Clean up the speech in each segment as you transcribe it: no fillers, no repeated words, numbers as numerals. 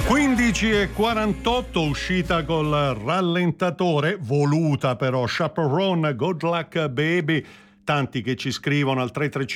15:48, uscita col rallentatore, voluta però, Chaperone, Good Luck Baby. Tanti che ci scrivono al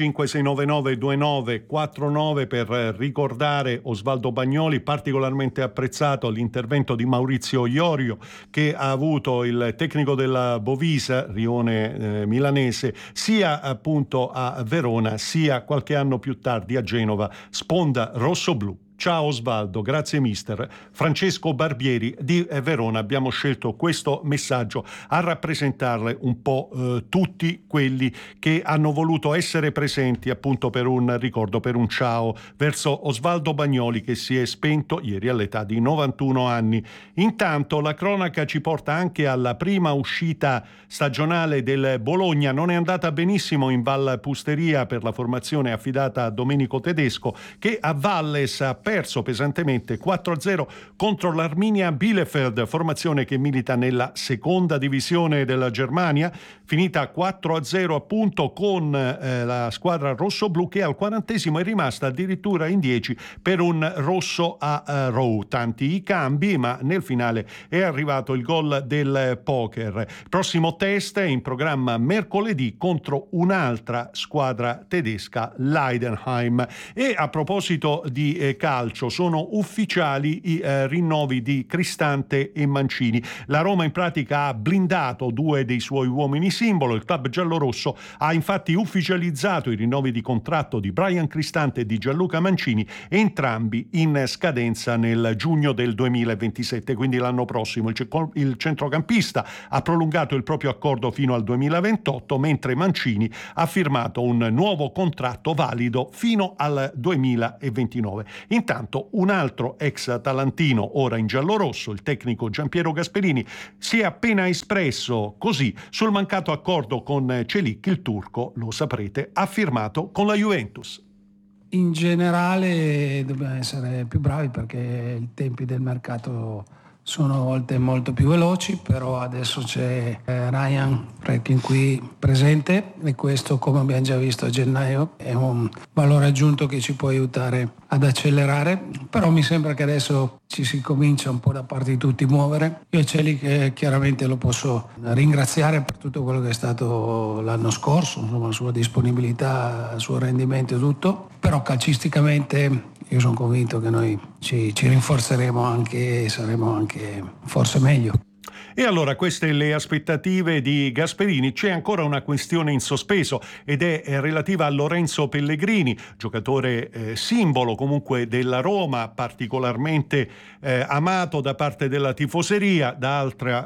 335-699-2949 per ricordare Osvaldo Bagnoli. Particolarmente apprezzato l'intervento di Maurizio Iorio, che ha avuto il tecnico della Bovisa, Rione milanese, sia appunto a Verona sia qualche anno più tardi a Genova, sponda rossoblu. Ciao Osvaldo, grazie mister. Francesco Barbieri di Verona. Abbiamo scelto questo messaggio a rappresentarle un po' tutti quelli che hanno voluto essere presenti appunto per un ricordo, per un ciao verso Osvaldo Bagnoli, che si è spento ieri all'età di 91 anni. Intanto la cronaca ci porta anche alla prima uscita stagionale del Bologna. Non è andata benissimo in Val Pusteria per la formazione affidata a Domenico Tedesco, che a Valles ha perso pesantemente 4-0 contro l'Arminia Bielefeld, formazione che milita nella seconda divisione della Germania, finita 4-0 appunto con la squadra rossoblu, che al 40esimo è rimasta addirittura in 10 per un rosso a Rowe. Tanti i cambi, ma nel finale è arrivato il gol del poker. Prossimo test è in programma mercoledì contro un'altra squadra tedesca, l'Heidenheim. E a proposito di calcio, sono ufficiali i rinnovi di Cristante e Mancini. La Roma in pratica ha blindato due dei suoi uomini simbolo. Il club giallorosso ha infatti ufficializzato i rinnovi di contratto di Bryan Cristante e di Gianluca Mancini, entrambi in scadenza nel giugno del 2027, quindi l'anno prossimo. Il centrocampista ha prolungato il proprio accordo fino al 2028, mentre Mancini ha firmato un nuovo contratto valido fino al 2029. Intanto un altro ex atalantino, ora in giallorosso, il tecnico Giampiero Gasperini, si è appena espresso così sul mancato accordo con Çelik. Il turco, lo saprete, ha firmato con la Juventus. In generale dobbiamo essere più bravi, perché i tempi del mercato sono a volte molto più veloci, però adesso c'è Ryan Fredkin qui presente, e questo, come abbiamo già visto a gennaio, è un valore aggiunto che ci può aiutare ad accelerare. Però mi sembra che adesso ci si comincia un po' da parte di tutti a muovere. Io Çelik chiaramente lo posso ringraziare per tutto quello che è stato l'anno scorso, insomma, la sua disponibilità, il suo rendimento e tutto, però calcisticamente io sono convinto che noi ci rinforzeremo anche e saremo anche forse meglio. E allora queste le aspettative di Gasperini. C'è ancora una questione in sospeso ed è relativa a Lorenzo Pellegrini, giocatore simbolo comunque della Roma, particolarmente amato da parte della tifoseria, da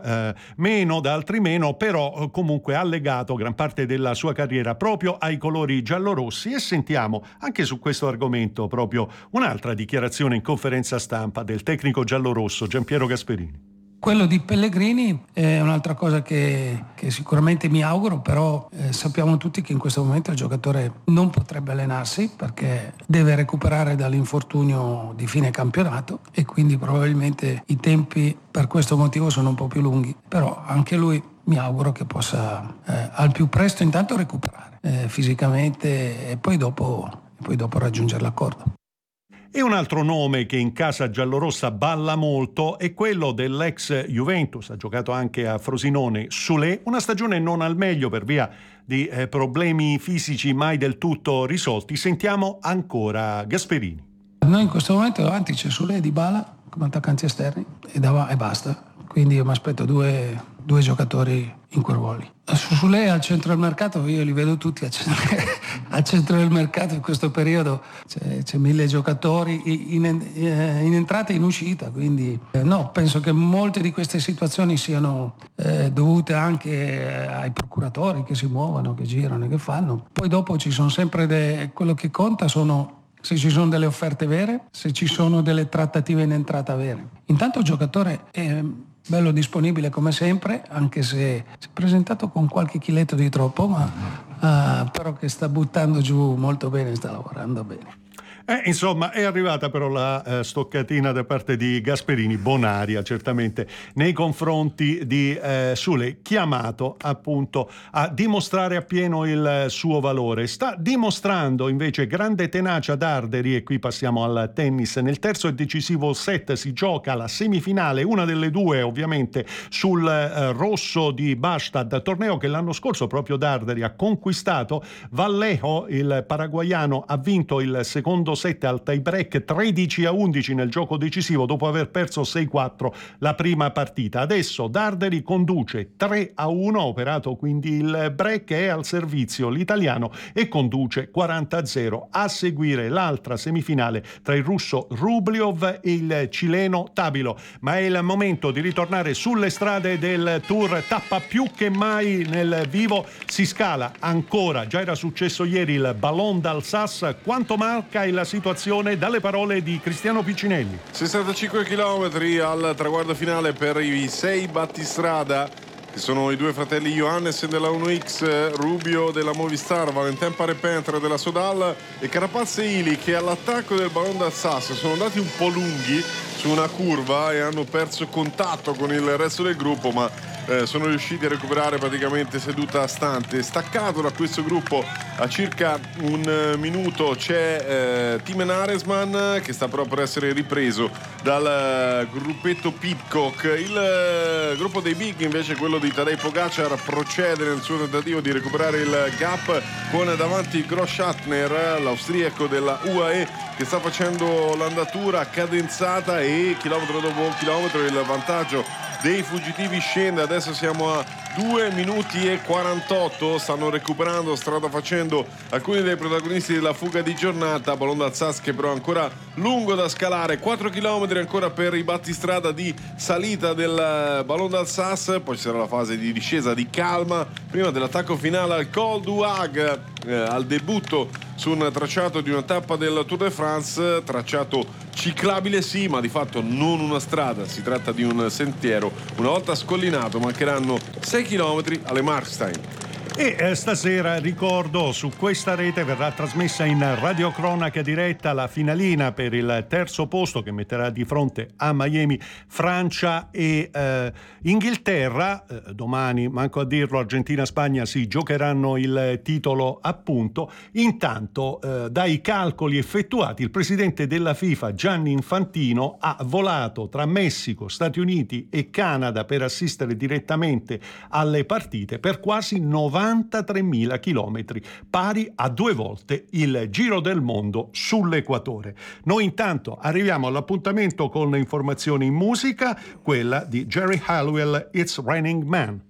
altri meno, però comunque ha legato gran parte della sua carriera proprio ai colori giallorossi. E sentiamo anche su questo argomento proprio un'altra dichiarazione in conferenza stampa del tecnico giallorosso Giampiero Gasperini. Quello di Pellegrini è un'altra cosa che sicuramente mi auguro, però sappiamo tutti che in questo momento il giocatore non potrebbe allenarsi perché deve recuperare dall'infortunio di fine campionato, e quindi probabilmente i tempi per questo motivo sono un po' più lunghi. Però anche lui mi auguro che possa al più presto intanto recuperare fisicamente e poi dopo raggiungere l'accordo. E un altro nome che in casa giallorossa balla molto è quello dell'ex Juventus, ha giocato anche a Frosinone, Soulé, una stagione non al meglio per via di problemi fisici mai del tutto risolti. Sentiamo ancora Gasperini. Noi in questo momento davanti c'è Soulé e Dybala come attaccanti esterni e basta, quindi io mi aspetto due giocatori in quei ruoli. Su Soulé al centro del mercato, io li vedo tutti al centro del mercato in questo periodo, c'è 1000 giocatori in entrata e in uscita, quindi no, penso che molte di queste situazioni siano dovute anche ai procuratori che si muovono, che girano e che fanno. Poi dopo ci sono sempre quello che conta sono se ci sono delle offerte vere, se ci sono delle trattative in entrata vere. Intanto il giocatore è bello disponibile come sempre, anche se si è presentato con qualche chiletto di troppo, ma però che sta buttando giù molto bene, sta lavorando bene. Insomma, è arrivata però la stoccatina da parte di Gasperini, bonaria certamente, nei confronti di Sule, chiamato appunto a dimostrare appieno il suo valore. Sta dimostrando invece grande tenacia Darderi, e qui passiamo al tennis. Nel terzo e decisivo set si gioca la semifinale, una delle due ovviamente sul rosso di Bastad, torneo che l'anno scorso proprio Darderi ha conquistato. Vallejo, il paraguaiano, ha vinto il secondo set al tie break 13-11 nel gioco decisivo dopo aver perso 6-4 la prima partita. Adesso Darderi conduce 3-1, operato quindi il break, è al servizio l'italiano e conduce 40-0. A seguire l'altra semifinale tra il russo Rubliov e il cileno Tabilo. Ma è il momento di ritornare sulle strade del Tour, tappa più che mai nel vivo, si scala ancora, già era successo ieri, il Ballon d'Alsace. Quanto marca la situazione dalle parole di Cristiano Piccinelli? 65 km al traguardo finale per i 6 battistrada, che sono i due fratelli Johannes della 1X, Rubio della Movistar, Valentin Parepentre della Sodal e Carapaz e Ili, che all'attacco del Ballon d'Alsace sono andati un po' lunghi su una curva e hanno perso contatto con il resto del gruppo, ma sono riusciti a recuperare praticamente seduta stante. Staccato da questo gruppo a circa un minuto c'è Timen Aresman, che sta però per essere ripreso dal gruppetto Pidcock. Il gruppo dei big invece, quello di Tadej Pogacar, procede nel suo tentativo di recuperare il gap con davanti Grosschattner, l'austriaco della UAE, che sta facendo l'andatura cadenzata e chilometro dopo chilometro il vantaggio dei fuggitivi scende. Adesso siamo a 2 minuti e 48, stanno recuperando strada facendo alcuni dei protagonisti della fuga di giornata. Ballon d'Alsace che però è ancora lungo da scalare, 4 km ancora per i battistrada di salita del Ballon d'Alsace, poi ci sarà la fase di discesa di calma prima dell'attacco finale al Col du Hague, al debutto su un tracciato di una tappa del Tour de France, tracciato ciclabile sì, ma di fatto non una strada, si tratta di un sentiero. Una volta scollinato mancheranno 6 km alle Markstein. E stasera, ricordo, su questa rete verrà trasmessa in radiocronaca diretta la finalina per il terzo posto, che metterà di fronte a Miami Francia e Inghilterra. Domani, manco a dirlo, Argentina-Spagna si giocheranno il titolo appunto. Intanto, dai calcoli effettuati, il presidente della FIFA Gianni Infantino ha volato tra Messico, Stati Uniti e Canada per assistere direttamente alle partite per quasi 93.000 chilometri, pari a 2 volte il giro del mondo sull'equatore. Noi intanto arriviamo all'appuntamento con le informazioni in musica, quella di Jerry Halliwell, It's Raining Man.